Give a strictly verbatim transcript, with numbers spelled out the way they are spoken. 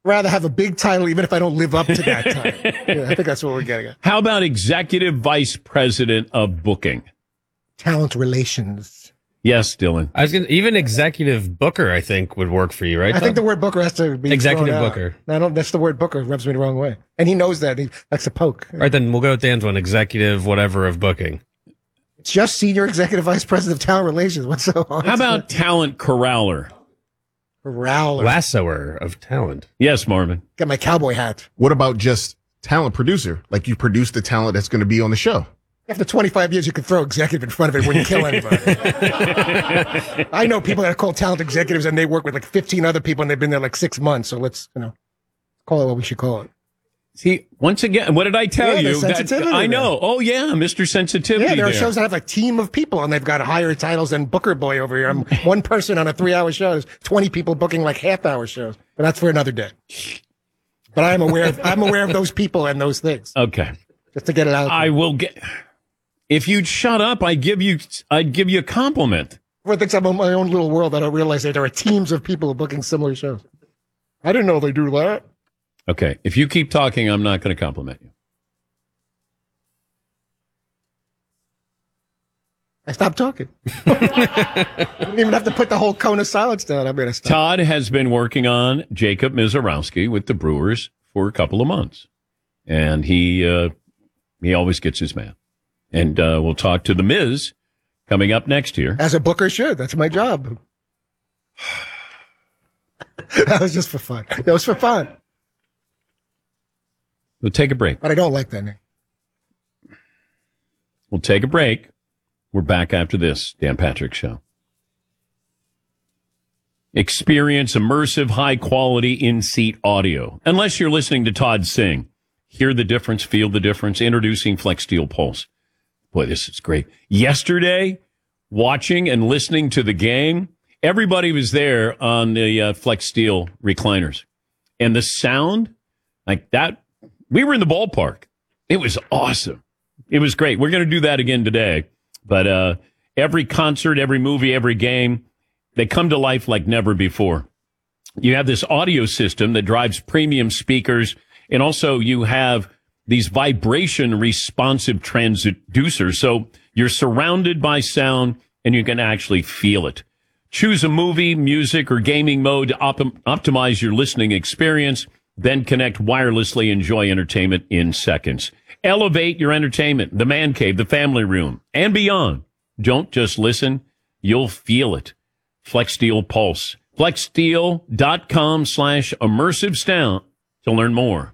rather have a big title, even if I don't live up to that title. Yeah, I think that's what we're getting at. How about executive vice president of booking? Talent relations. Yes, Dylan. I was gonna, even executive booker, I think, would work for you, right? I Tom? think the word booker has to be executive thrown out. booker. I don't. That's the word booker. It rubs me the wrong way, and he knows that. He likes to poke. All right, then we'll go with Dan's one. Executive whatever of booking. It's just senior executive vice president of talent relations. What's so hard? How about talent corraller? Corraller. Lassoer of talent. Yes, Marvin. Got my cowboy hat. What about just talent producer? Like you produce the talent that's going to be on the show. After twenty-five years, you could throw executive in front of it. It wouldn't kill anybody. I know people that are called talent executives and they work with like fifteen other people and they've been there like six months. So let's, you know, call it what we should call it. See, once again, what did I tell Yeah, you? there's sensitivity I there. know. Oh, yeah, Mister Sensitivity. Yeah, there are there. shows that have a team of people and they've got higher titles than Booker Boy over here. I'm one person on a three-hour show. There's twenty people booking like half-hour shows. But that's for another day. But I am aware of, I'm aware of those people and those things. Okay. Just to get it out. I will get... If you'd shut up, I'd give you, I'd give you a compliment. Everyone thinks I'm in my own little world. I don't realize that there are teams of people booking similar shows. I didn't know they do that. Okay. If you keep talking, I'm not going to compliment you. I stopped talking. I didn't even have to put the whole cone of silence down. I'm going to stop. Todd has been working on Jacob Mizorowski with the Brewers for a couple of months. And he, uh, he always gets his man. And uh, we'll talk to the Miz coming up next year. As a booker should. That's my job. That was just for fun. That was for fun. We'll take a break. But I don't like that name. We'll take a break. We're back after this Dan Patrick Show. Experience immersive, high-quality in-seat audio. Unless you're listening to Todd sing. Hear the difference, feel the difference. Introducing FlexSteel Pulse. Boy, this is great. Yesterday, watching and listening to the game, everybody was there on the uh, FlexSteel recliners. And the sound, like that, we were in the ballpark. It was awesome. It was great. We're going to do that again today. But uh, every concert, every movie, every game, they come to life like never before. You have this audio system that drives premium speakers, and also you have these vibration responsive transducers. So you're surrounded by sound and you can actually feel it. Choose a movie, music, or gaming mode to op- optimize your listening experience. Then connect wirelessly. Enjoy entertainment in seconds. Elevate your entertainment, the man cave, the family room, and beyond. Don't just listen. You'll feel it. FlexSteel Pulse. FlexSteel.com slash immersive sound to learn more.